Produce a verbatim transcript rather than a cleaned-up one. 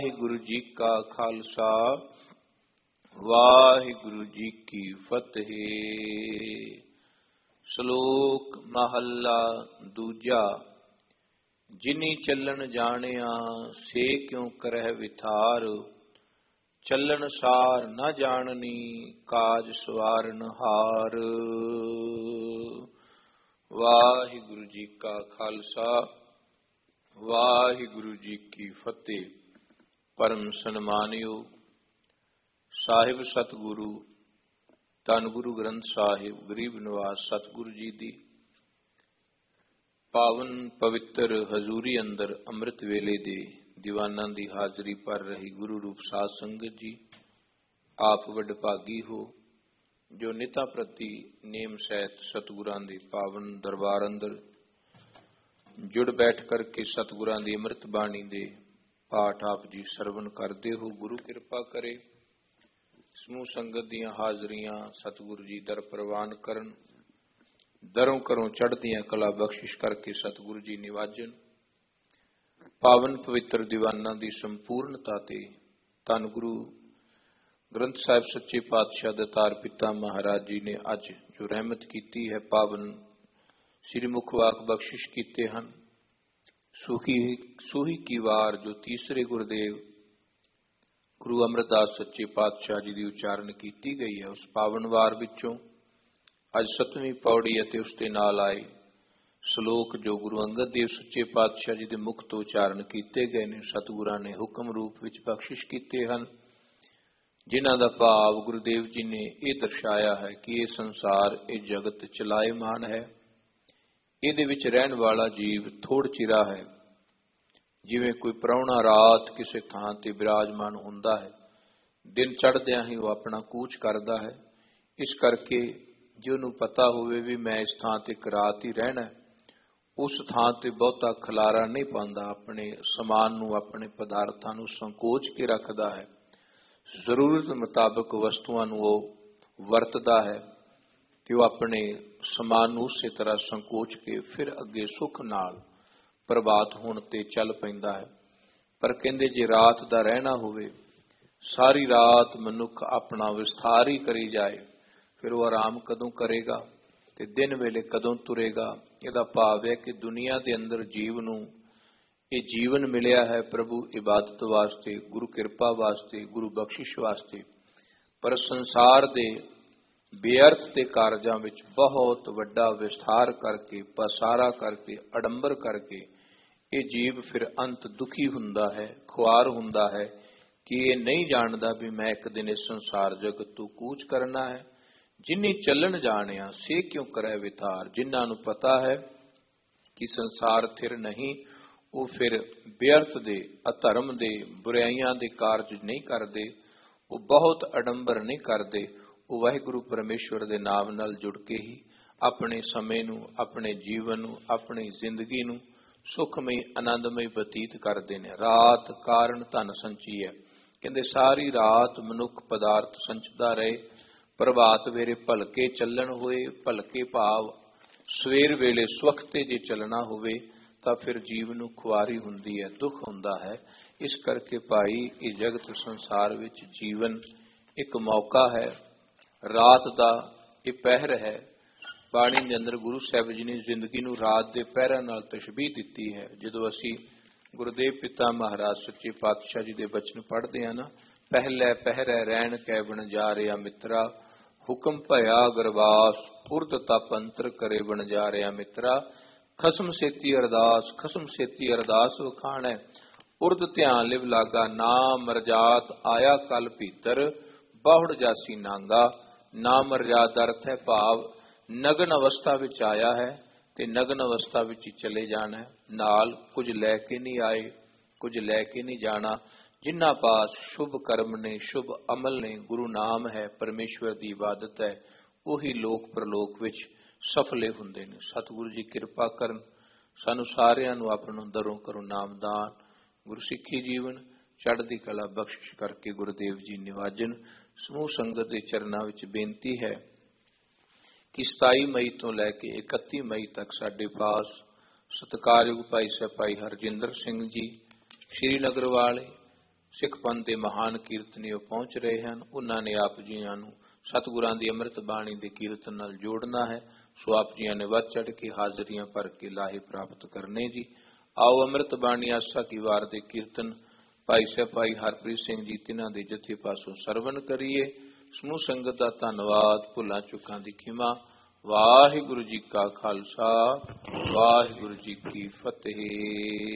ਵਾਹਿਗੁਰੂ ਜੀ ਕਾ ਖਾਲਸਾ ਵਾਹਿਗੁਰੂ ਜੀ ਕੀ ਫਤਿਹ। ਸ਼ਲੋਕ ਮਹੱਲਾ ਦੂਜਾ। ਜਿਨੀ ਚੱਲਣ ਜਾਣਿਆ ਸੇ ਕਿਉ ਕਰਹਿ ਵਿਥਾਰ, ਚੱਲਣ ਸਾਰ ਨਾ ਜਾਣਨੀ ਕਾਜ ਸਵਾਰਨ ਹਾਰ। ਵਾਹਿਗੁਰੂ ਜੀ ਕਾ ਖਾਲਸਾ ਵਾਹਿਗੁਰੂ ਜੀ ਕੀ ਫਤਿਹ। ਪਰਮ ਸਨਮਾਨਿਓ ਸਾਹਿਬ ਸਤਿਗੁਰੂ ਧੰਨ ਗੁਰੂ ਗ੍ਰੰਥ ਸਾਹਿਬ ਗਰੀਬ ਨਿਵਾਸ ਸਤਿਗੁਰੂ ਜੀ ਦੀ ਪਾਵਨ ਪਵਿੱਤਰ ਹਜ਼ੂਰੀ ਅੰਦਰ ਅੰਮ੍ਰਿਤ ਵੇਲੇ ਦੇ ਦੀਵਾਨਾਂ ਦੀ ਹਾਜ਼ਰੀ ਭਰ ਰਹੀ ਗੁਰੂ ਰੂਪ ਸਾਧ ਸੰਗਤ ਜੀ, ਆਪ ਵਡਭਾਗੀ ਹੋ ਜੋ ਨਿਤਾ ਪ੍ਰਤੀ ਨੇਮ ਸਹਿਤ ਸਤਿਗੁਰਾਂ ਦੇ ਪਾਵਨ ਦਰਬਾਰ ਅੰਦਰ ਜੁੜ ਬੈਠ ਕਰਕੇ ਸਤਿਗੁਰਾਂ ਦੀ ਅੰਮ੍ਰਿਤ ਬਾਣੀ ਦੇ ਪਾਠ ਆਪ ਜੀ ਸਰਵਣ ਕਰਦੇ ਹੋ। ਗੁਰੂ ਕਿਰਪਾ ਕਰੇ ਸਮੂਹ ਸੰਗਤ ਦੀਆਂ ਹਾਜ਼ਰੀਆਂ ਸਤਿਗੁਰੂ ਜੀ ਦਰ ਪ੍ਰਵਾਨ ਕਰਨ, ਦਰੋਂ ਘਰੋਂ ਚੜ੍ਹਦੀਆਂ ਕਲਾ ਬਖਸ਼ਿਸ਼ ਕਰਕੇ ਸਤਿਗੁਰੂ ਜੀ ਨਿਵਾਜਣ। ਪਾਵਨ ਪਵਿੱਤਰ ਦੀਵਾਨਾਂ ਦੀ ਸੰਪੂਰਨਤਾ ਤੇ ਧੰਨ ਗੁਰੂ ਗ੍ਰੰਥ ਸਾਹਿਬ ਸੱਚੇ ਪਾਤਸ਼ਾਹ ਦਤਾਰ ਪਿਤਾ ਮਹਾਰਾਜ ਜੀ ਨੇ ਅੱਜ ਜੋ ਰਹਿਮਤ ਕੀਤੀ ਹੈ, ਪਾਵਨ ਸ੍ਰੀ ਮੁਖ ਵਾਕ ਬਖਸ਼ਿਸ਼ ਕੀਤੇ ਹਨ। ਸੁਖੀ ਸੂਹੀ ਕੀ ਵਾਰ ਜੋ ਤੀਸਰੇ ਗੁਰਦੇਵ ਗੁਰੂ ਅਮਰਦਾਸ ਸੱਚੇ ਪਾਤਸ਼ਾਹ ਜੀ ਦੀ ਉਚਾਰਨ ਕੀਤੀ ਗਈ ਹੈ, ਉਸ ਪਾਵਨ ਵਾਰ ਵਿੱਚੋਂ ਅੱਜ ਸੱਤਵੀਂ ਪੌੜੀ ਅਤੇ ਉਸ ਦੇ ਨਾਲ ਆਏ ਸ਼ਲੋਕ ਜੋ ਗੁਰੂ ਅੰਗਦ ਦੇਵ ਸੱਚੇ ਪਾਤਸ਼ਾਹ ਜੀ ਦੇ ਮੁਖ ਤੋਂ ਉਚਾਰਨ ਕੀਤੇ ਗਏ ਨੇ, ਸਤਿਗੁਰਾਂ ਨੇ ਹੁਕਮ ਰੂਪ ਵਿੱਚ ਬਖਸ਼ਿਸ਼ ਕੀਤੇ ਹਨ, ਜਿਨ੍ਹਾਂ ਦਾ ਭਾਵ ਗੁਰੂਦੇਵ ਜੀ ਨੇ ਇਹ ਦਰਸਾਇਆ ਹੈ ਕਿ ਇਹ ਸੰਸਾਰ, ਇਹ ਜਗਤ ਚਲਾਇਮਾਨ ਹੈ, ਇਹਦੇ ਵਿੱਚ ਰਹਿਣ ਵਾਲਾ ਜੀਵ ਥੋੜ ਚਿਰਾ ਹੈ। ਜਿਵੇਂ ਕੋਈ ਪ੍ਰਾਹੁਣਾ ਰਾਤ ਕਿਸੇ ਥਾਂ ਤੇ ਬਿਰਾਜਮਾਨ ਹੁੰਦਾ ਹੈ, ਦਿਨ ਚੜ੍ਹਦਿਆਂ ਹੀ ਉਹ ਆਪਣਾ ਕੂਚ ਕਰਦਾ ਹੈ। ਇਸ ਕਰਕੇ ਜੇ ਉਹਨੂੰ ਪਤਾ ਹੋਵੇ ਵੀ ਮੈਂ ਇਸ ਥਾਂ ਤੇ ਇੱਕ ਰਾਤ ਹੀ ਰਹਿਣਾ, ਉਸ ਥਾਂ ਤੇ ਬਹੁਤਾ ਖਲਾਰਾ ਨਹੀਂ ਪਾਉਂਦਾ, ਆਪਣੇ ਸਮਾਨ ਨੂੰ, ਆਪਣੇ ਪਦਾਰਥਾਂ ਨੂੰ ਸੰਕੋਚ ਕੇ ਰੱਖਦਾ ਹੈ, ਜ਼ਰੂਰਤ ਮੁਤਾਬਕ ਵਸਤੂਆਂ ਨੂੰ ਉਹ ਵਰਤਦਾ ਹੈ ਤੇ ਉਹ ਆਪਣੇ ਸਮਾਨ ਨੂੰ ਉਸੇ ਤਰ੍ਹਾਂ ਸੰਕੋਚ ਕੇ ਫਿਰ ਅੱਗੇ ਸੁੱਖ ਨਾਲ ਪ੍ਰਭਾਤ ਹੋਣ ਤੇ ਚੱਲ ਪੈਂਦਾ ਹੈ। ਪਰ ਕਹਿੰਦੇ ਜੇ ਰਾਤ ਦਾ ਰਹਿਣਾ ਹੋਵੇ, ਸਾਰੀ ਰਾਤ ਮਨੁੱਖ ਆਪਣਾ ਵਿਸਥਾਰ ਹੀ ਕਰੀ ਜਾਏ, ਫਿਰ ਉਹ ਆਰਾਮ ਕਦੋਂ ਕਰੇਗਾ ਤੇ ਦਿਨ ਵੇਲੇ ਕਦੋਂ ਤੁਰੇਗਾ। ਇਹਦਾ ਭਾਵ ਹੈ ਕਿ ਦੁਨੀਆ ਦੇ ਅੰਦਰ ਜੀਵ ਨੂੰ ਇਹ ਜੀਵਨ ਮਿਲਿਆ ਹੈ ਪ੍ਰਭੂ ਇਬਾਦਤ ਵਾਸਤੇ, ਗੁਰੂ ਕਿਰਪਾ ਵਾਸਤੇ, ਗੁਰੂ ਬਖਸ਼ਿਸ਼ ਵਾਸਤੇ, ਪਰ ਸੰਸਾਰ ਦੇ ਬੇਅਰਥ ਦੇ ਕਾਰਜਾਂ ਵਿੱਚ ਬਹੁਤ ਵੱਡਾ ਵਿਸਥਾਰ ਕਰਕੇ, ਪਸਾਰਾ ਕਰਕੇ, ਅਡੰਬਰ ਕਰਕੇ ਇਹ ਜੀਵ ਫਿਰ ਅੰਤ ਦੁਖੀ ਹੁੰਦਾ ਹੈ, ਖੁਆਰ ਹੁੰਦਾ ਹੈ ਕਿ ਇਹ ਨਹੀਂ ਜਾਣਦਾ ਵੀ ਮੈਂ ਇੱਕ ਦਿਨ ਇਸ ਸੰਸਾਰ ਜਗਤ ਤੋਂ ਕੂਚ ਕਰਨਾ ਹੈ। ਜਿਨੀ ਚੱਲਣ ਜਾਣਿਆ ਸੇ ਕਿਉਂ ਕਰੈ ਵਿਥਾਰ, ਜਿਨ੍ਹਾਂ ਨੂੰ ਪਤਾ ਹੈ ਕਿ ਸੰਸਾਰ ਥਿਰ ਨਹੀਂ, ਉਹ ਫਿਰ ਬੇਅਰਥ ਦੇ, ਅਧਰਮ ਦੇ, ਬੁਰਾਈਆਂ ਦੇ ਕਾਰਜ ਨਹੀਂ ਕਰਦੇ, ਉਹ ਬਹੁਤ ਅਡੰਬਰ ਨਹੀਂ ਕਰਦੇ, ਉਹ ਵਾਹਿਗੁਰੂ ਪਰਮੇਸ਼ਵਰ ਦੇ ਨਾਮ ਨਾਲ ਜੁੜ ਕੇ ਹੀ ਆਪਣੇ ਸਮੇਂ ਨੂੰ, ਆਪਣੇ ਜੀਵਨ ਨੂੰ, ਆਪਣੀ ਜ਼ਿੰਦਗੀ ਨੂੰ ਸੁਖਮਈ ਆਨੰਦਮਈ ਬਤੀਤ ਕਰਦੇ ਨੇ। ਰਾਤ ਕਾਰਨ ਧਨ ਸੰਚੀ ਹੈ, ਕਹਿੰਦੇ ਸਾਰੀ ਰਾਤ ਮਨੁੱਖ ਪਦਾਰਥ ਸੰਚਦਾ ਰਹੇ, ਪ੍ਰਭਾਤ ਵੇਲੇ ਭਲਕੇ ਚੱਲਣ ਹੋਏ, ਭਲਕੇ ਭਾਵ ਸਵੇਰ ਵੇਲੇ ਸਵਖਤੇ ਜੇ ਚੱਲਣਾ ਹੋਵੇ ਤਾਂ ਫਿਰ ਜੀਵ ਨੂੰ ਖੁਆਰੀ ਹੁੰਦੀ ਹੈ, ਦੁੱਖ ਹੁੰਦਾ ਹੈ। ਇਸ ਕਰਕੇ ਭਾਈ ਇਹ ਜਗਤ ਸੰਸਾਰ ਵਿੱਚ ਜੀਵਨ ਇੱਕ ਮੌਕਾ ਹੈ, ਰਾਤ ਦਾ ਇਹ ਪਹਿਰ ਹੈ। ਬਾਣੀ ਦੇ ਅੰਦਰ ਗੁਰੂ ਸਾਹਿਬ ਜੀ ਨੇ ਜ਼ਿੰਦਗੀ ਨੂੰ ਰਾਤ ਦੇ ਪਹਿਰਾਂ ਨਾਲ ਤਸ਼ਬੀਹ ਦਿੱਤੀ ਹੈ। ਜਦੋਂ ਅਸੀਂ ਗੁਰਦੇਵ ਪਿਤਾ ਮਹਾਰਾਜ ਸੱਚੇ ਪਾਤਸ਼ਾਹ ਜੀ ਦੇ ਬਚਨ ਪੜ੍ਹਦੇ ਹਾਂ ਨਾ, ਪਹਿਲੇ ਪਹਿਰੇ ਰਹਿਣ ਕੈ ਬਣ ਜਾ ਰਿਹਾ ਮਿੱਤਰਾ, ਹੁਕਮ ਭਇਆ ਗਰਵਾਸ ਉਰਦ ਤਪ ਅੰਤਰ ਕਰੇ ਬਣ ਜਾ ਰਿਹਾ ਮਿੱਤਰਾ, ਖਸਮ ਸੇਤੀ ਅਰਦਾਸ, ਖਸਮ ਸੇਤੀ ਅਰਦਾਸ ਵਖਾਣੈ, ਉਰਦ ਧਿਆਨ ਲਿਵ ਲਾਗਾ, ਨਾਮ ਮਰਜਾਤ ਆਇਆ ਕਲ ਭੀਤਰ, ਬਹੁੜ ਜਾਸੀ ਨਾਂਗਾ। ਨਾਮ ਮਰਜਾਤ ਅਰਥ ਹੈ ਭਾਵ ਨਗਨ ਅਵਸਥਾ ਵਿੱਚ ਆਇਆ ਹੈ ਤੇ ਨਗਨ ਅਵਸਥਾ ਵਿੱਚ ਹੀ ਚਲੇ ਜਾਣਾ, ਨਾਲ ਕੁਝ ਲੈ ਕੇ ਨਹੀਂ ਆਏ, ਕੁਝ ਲੈ ਕੇ ਨਹੀਂ ਜਾਣਾ। ਜਿਨ੍ਹਾਂ ਪਾਸ ਸ਼ੁਭ ਕਰਮ ਨੇ, ਸ਼ੁਭ ਅਮਲ ਨੇ, ਗੁਰੂ ਨਾਮ ਹੈ, ਪਰਮੇਸ਼ਵਰ ਦੀ ਇਬਾਦਤ ਹੈ, ਉਹੀ ਲੋਕ ਪ੍ਰਲੋਕ ਵਿੱਚ ਸਫਲੇ ਹੁੰਦੇ ਨੇ। ਸਤਿਗੁਰੂ ਜੀ ਕਿਰਪਾ ਕਰਨ, ਸਾਨੂੰ ਸਾਰਿਆਂ ਨੂੰ ਆਪਣਾ ਦਰੋਂ ਕਰੋ ਨਾਮਦਾਨ, ਗੁਰਸਿੱਖੀ ਜੀਵਨ, ਚੜ੍ਹਦੀ ਕਲਾ ਬਖਸ਼ਿਸ਼ ਕਰਕੇ ਗੁਰੂਦੇਵ ਜੀ ਨਿਵਾਜਨ। ਸਮੂਹ ਸੰਗਤ ਦੇ ਚਰਨਾਂ ਵਿੱਚ ਬੇਨਤੀ ਹੈ ਕਿ ਸਤਾਈ ਮਈ ਤੋਂ ਲੈ ਕੇ ਇਕੱਤੀ ਮਈ ਤੱਕ ਸਾਡੇ ਪਾਸ ਸਤਿਕਾਰਯੋਗ ਭਾਈ ਸਾਹਿਬ ਭਾਈ ਹਰਜਿੰਦਰ ਸਿੰਘ ਜੀ ਸ਼੍ਰੀਨਗਰ ਵਾਲੇ, ਸਿੱਖ ਪੰਥ ਦੇ ਮਹਾਨ ਕੀਰਤਨੀ ਉਹ ਪਹੁੰਚ ਰਹੇ ਹਨ। ਉਹਨਾਂ ਨੇ ਆਪ ਜੀਆਂ ਨੂੰ ਸਤਿਗੁਰਾਂ ਦੀ ਅੰਮ੍ਰਿਤ ਬਾਣੀ ਦੇ ਕੀਰਤਨ ਨਾਲ ਜੋੜਨਾ ਹੈ। ਸੋ ਆਪ ਜੀਆਂ ਨੇ ਵੱਧ ਚੜ੍ਹ ਕੇ ਹਾਜ਼ਰੀਆਂ ਭਰ ਕੇ ਲਾਹੇ ਪ੍ਰਾਪਤ ਕਰਨੇ ਜੀ। ਆਓ ਅੰਮ੍ਰਿਤ ਬਾਣੀ ਆਸਾ ਕੀ ਵਾਰ ਦੇ ਕੀਰਤਨ ਭਾਈ ਸਾਹਿਬ ਭਾਈ ਹਰਪ੍ਰੀਤ ਸਿੰਘ ਜੀ ਤਿਨਾਂ ਦੇ ਜਥੇ ਪਾਸੋਂ ਸਰਵਣ ਕਰੀਏ। ਸਮੂਹ ਸੰਗਤ ਦਾ ਧੰਨਵਾਦ, ਭੁੱਲਾਂ ਚੁੱਕਾਂ ਦੀ ਖਿਮਾ। ਵਾਹਿਗੁਰੂ ਜੀ ਕਾ ਖਾਲਸਾ, ਵਾਹਿਗੁਰੂ ਜੀ ਕੀ ਫਤਿਹ।